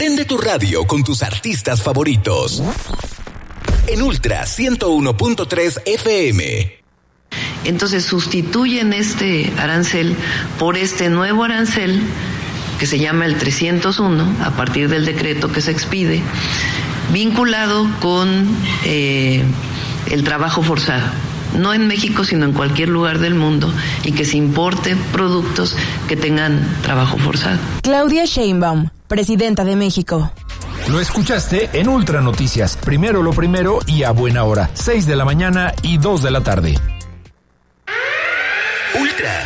Prende tu radio con tus artistas favoritos. En Ultra 101.3 FM. Entonces sustituyen este arancel por este nuevo arancel que se llama el 301 a partir del decreto que se expide, vinculado con el trabajo forzado, no en México sino en cualquier lugar del mundo, y que se importen productos que tengan trabajo forzado. Claudia Sheinbaum, presidenta de México. Lo escuchaste en Ultra Noticias. Primero lo primero y a buena hora. 6 de la mañana y 2 de la tarde. Ultra.